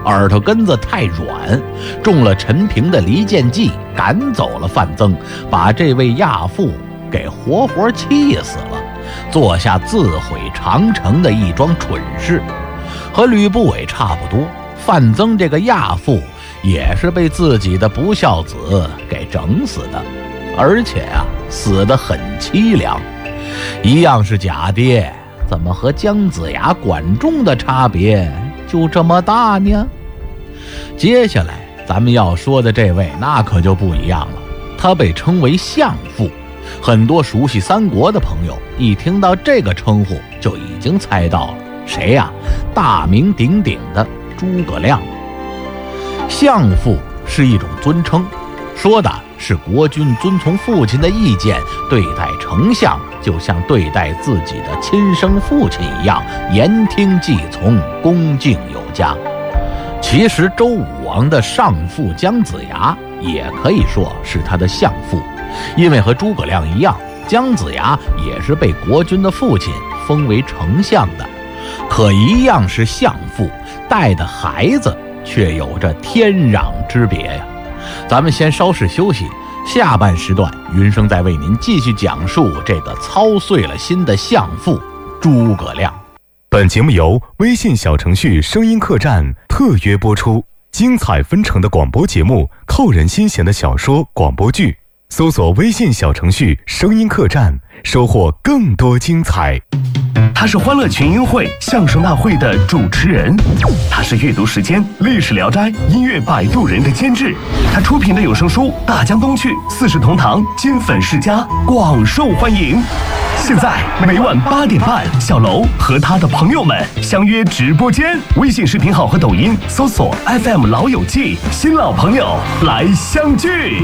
耳朵根子太软，中了陈平的离间计，赶走了范增，把这位亚父给活活气死了，做下自毁长城的一桩蠢事。和吕不韦差不多，范增这个亚父也是被自己的不孝子给整死的，而且死得很凄凉。一样是假爹，怎么和姜子牙、管仲的差别就这么大呢？接下来咱们要说的这位那可就不一样了，他被称为相父。很多熟悉三国的朋友一听到这个称呼就已经猜到了，谁呀？大名鼎鼎的诸葛亮。相父是一种尊称，说的是国君遵从父亲的意见，对待丞相就像对待自己的亲生父亲一样，言听计从，恭敬有加。其实周武王的上父姜子牙也可以说是他的相父，因为和诸葛亮一样，姜子牙也是被国君的父亲封为丞相的，可一样是相父，带的孩子却有着天壤之别呀。咱们先稍事休息，下半时段云生再为您继续讲述这个操碎了心的相父诸葛亮。 本节目由微信小程序声音客栈特约播出，精彩纷呈的广播节目，扣人心弦的小说广播剧，搜索微信小程序声音客栈，收获更多精彩。 他是欢乐群英会相声大会的主持人，他是阅读时间历史聊斋音乐摆渡人的监制，他出品的有声书《大江东去》四世同堂金粉世家广受欢迎。现在每晚8点半，小楼和他的朋友们相约直播间，微信视频号和抖音搜索 FM 老友记，新老朋友来相聚。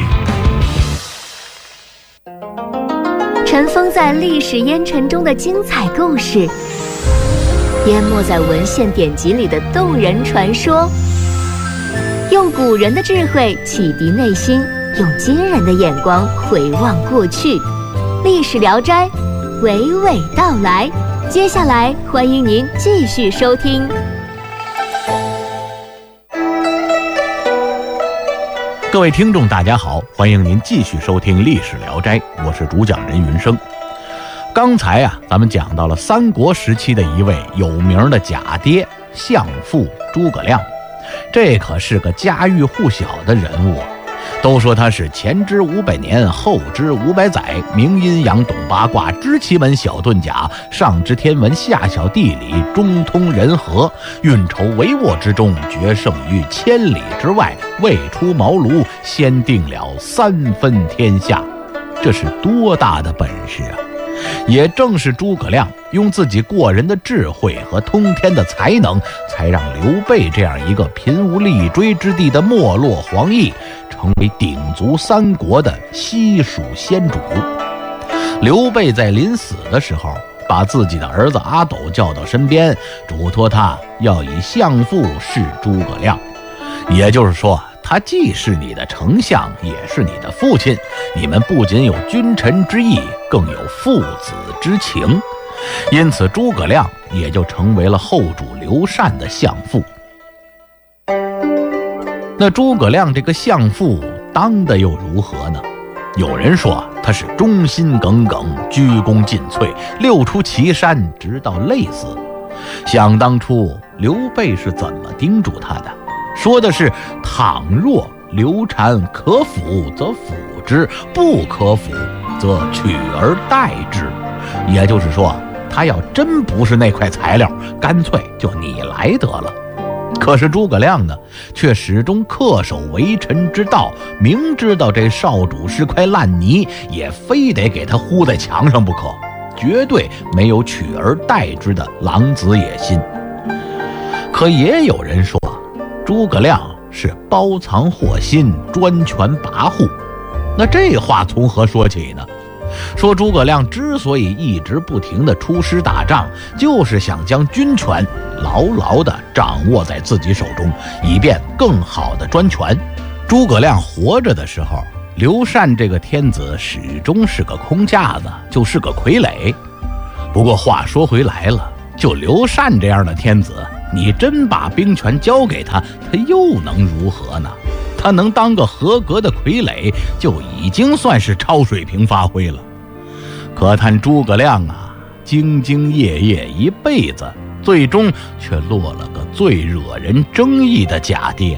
尘封在历史烟尘中的精彩故事，淹没在文献典籍里的动人传说，用古人的智慧启迪内心，用惊人的眼光回望过去。历史聊斋娓娓道来，接下来欢迎您继续收听。 各位听众大家好，欢迎您继续收听历史聊斋，我是主讲人云生。刚才咱们讲到了三国时期的一位有名的假爹相父诸葛亮，这可是个家喻户晓的人物，都说他是前知500年，后知500载，明阴阳，懂八卦，知奇门，小遁甲，上知天文，下晓地理，中通人和，运筹帷幄之中，决胜于千里之外，未出茅庐，先定了3分天下。这是多大的本事啊！也正是诸葛亮用自己过人的智慧和通天的才能，才让刘备这样一个贫无立锥之地的没落皇帝成为鼎足三国的西蜀先主。刘备在临死的时候，把自己的儿子阿斗叫到身边，嘱托他要以相父视诸葛亮，也就是说，他既是你的丞相，也是你的父亲，你们不仅有君臣之义，更有父子之情。因此诸葛亮也就成为了后主刘禅的相父。那诸葛亮这个相父当的又如何呢？有人说他是忠心耿耿，鞠躬尽瘁，六出祁山，直到累死。想当初刘备是怎么叮嘱他的？说的是倘若刘禅可辅则辅之，不可辅则取而代之。也就是说，他要真不是那块材料，干脆就你来得了。可是诸葛亮呢，却始终恪守为臣之道，明知道这少主是块烂泥，也非得给他糊在墙上不可，绝对没有取而代之的狼子野心。可也有人说，诸葛亮是包藏祸心，专权跋扈。那这话从何说起呢？说诸葛亮之所以一直不停地出师打仗，就是想将军权牢牢地掌握在自己手中，以便更好地专权。诸葛亮活着的时候，刘禅这个天子始终是个空架子，就是个傀儡。不过话说回来了，就刘禅这样的天子， 你真把兵权交给他，他又能如何呢？他能当个合格的傀儡，就已经算是超水平发挥了。可叹诸葛亮啊，兢兢业业一辈子，最终却落了个最惹人争议的假爹。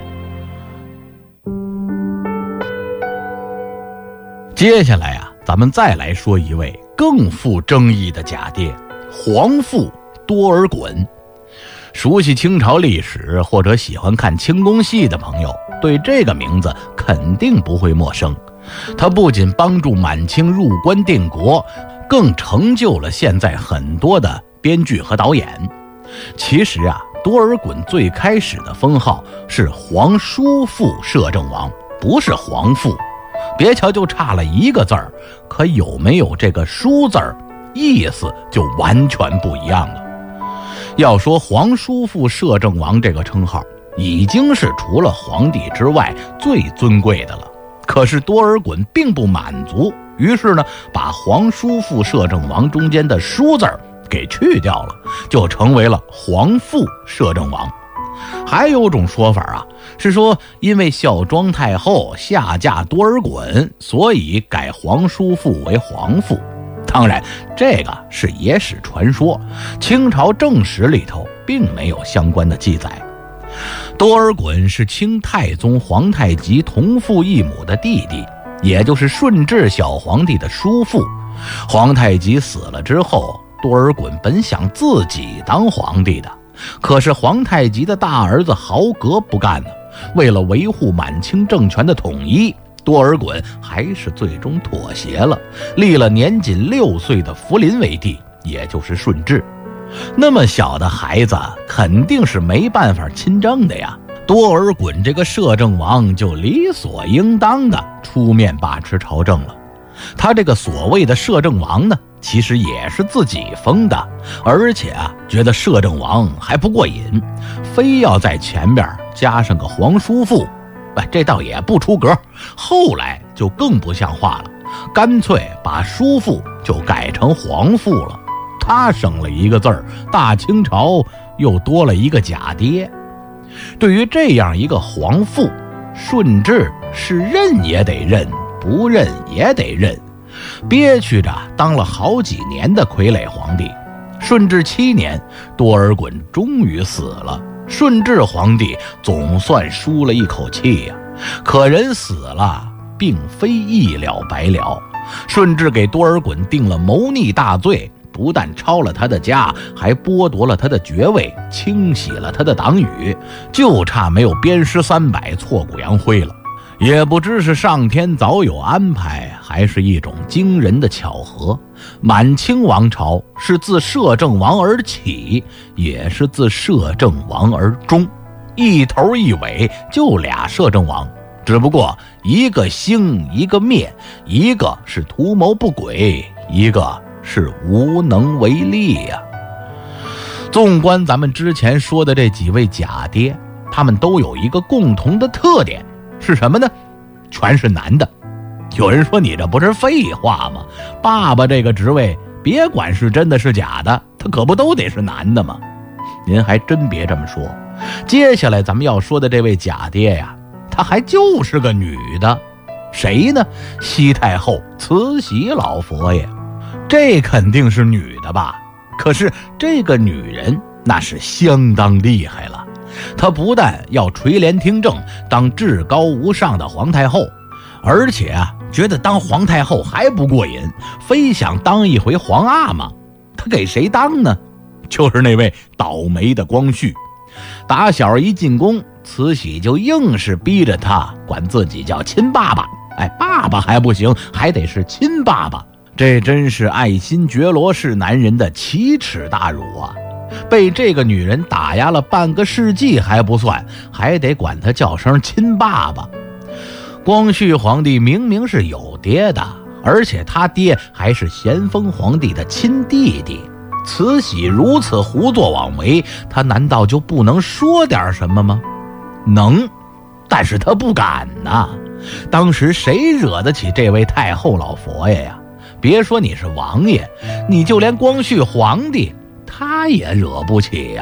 接下来啊，咱们再来说一位更富争议的假爹——皇父多尔衮。熟悉清朝历史或者喜欢看清宫戏的朋友，对这个名字肯定不会陌生。他不仅帮助满清入关定国，更成就了现在很多的编剧和导演。其实啊，多尔衮最开始的封号是皇叔父摄政王，不是皇父。别瞧就差了一个字儿，可有没有这个叔字儿，意思就完全不一样了。要说皇叔父摄政王这个称号，已经是除了皇帝之外最尊贵的了。可是多尔衮并不满足，于是呢，把皇叔父摄政王中间的叔字儿给去掉了，就成为了皇父摄政王。还有种说法啊，是说因为孝庄太后下嫁多尔衮，所以改皇叔父为皇父。当然这个是野史传说，清朝正史里头并没有相关的记载。多尔衮是清太宗皇太极同父异母的弟弟，也就是顺治小皇帝的叔父。皇太极死了之后，多尔衮本想自己当皇帝的，可是皇太极的大儿子豪格不干了，为了维护满清政权的统一，多尔衮还是最终妥协了，立了年仅6岁的福临为帝，也就是顺治。那么小的孩子肯定是没办法亲政的呀，多尔衮这个摄政王就理所应当的出面把持朝政了。他这个所谓的摄政王呢，其实也是自己封的，而且啊，觉得摄政王还不过瘾，非要在前边加上个皇叔父，这倒也不出格。后来就更不像话了，干脆把叔父就改成皇父了。他省了一个字儿，大清朝又多了一个假爹。对于这样一个皇父，顺治是认也得认，不认也得认，憋屈着当了好几年的傀儡皇帝。顺治7年，多尔衮终于死了，顺治皇帝总算舒了一口气呀。可人死了，并非一了百了。顺治给多尔衮定了谋逆大罪，不但抄了他的家，还剥夺了他的爵位，清洗了他的党羽，就差没有鞭尸300，挫骨扬灰了。也不知是上天早有安排，还是一种惊人的巧合，满清王朝是自摄政王而起，也是自摄政王而终，一头一尾就俩摄政王，只不过一个兴一个灭，一个是图谋不轨，一个是无能为力呀。纵观咱们之前说的这几位假爹，他们都有一个共同的特点，是什么呢？全是男的。有人说你这不是废话吗？爸爸这个职位别管是真的是假的，他可不都得是男的吗？您还真别这么说，接下来咱们要说的这位假爹呀，他还就是个女的。谁呢？西太后慈禧老佛爷。这肯定是女的吧？可是这个女人那是相当厉害了，她不但要垂帘听政，当至高无上的皇太后，而且啊，觉得当皇太后还不过瘾，非想当一回皇阿玛。她给谁当呢？就是那位倒霉的光绪。打小一进宫，慈禧就硬是逼着他管自己叫亲爸爸。爸爸还不行，还得是亲爸爸。这真是爱新觉罗氏男人的奇耻大辱啊！被这个女人打压了半个世纪还不算，还得管他叫声亲爸爸。光绪皇帝明明是有爹的，而且他爹还是咸丰皇帝的亲弟弟。慈禧如此胡作妄为，他难道就不能说点什么吗？能，但是他不敢呐。当时谁惹得起这位太后老佛爷呀？别说你是王爷，你就连光绪皇帝他也惹不起呀。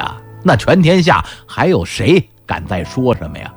那全天下还有谁敢再说什么呀？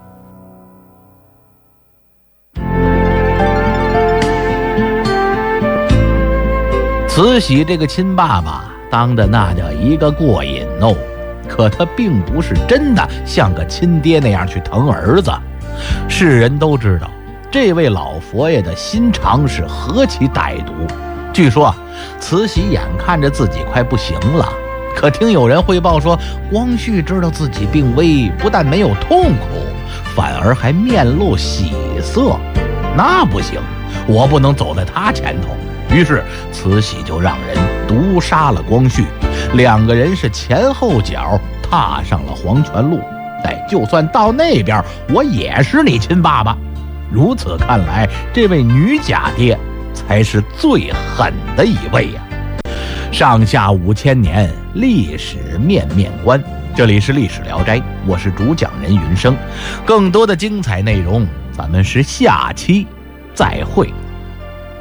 慈禧这个亲爸爸当的那叫一个过瘾哦，可他并不是真的像个亲爹那样去疼儿子。世人都知道，这位老佛爷的心肠是何其歹毒。据说慈禧眼看着自己快不行了，可听有人汇报说，光绪知道自己病危，不但没有痛苦，反而还面露喜色。那不行，我不能走在他前头。于是慈禧就让人毒杀了光绪，两个人是前后脚踏上了黄泉路。就算到那边，我也是你亲爸爸。如此看来，这位女假爹才是最狠的一位呀。上下5000年，历史面面观。这里是历史聊斋，我是主讲人云生。更多的精彩内容，咱们是下期再会。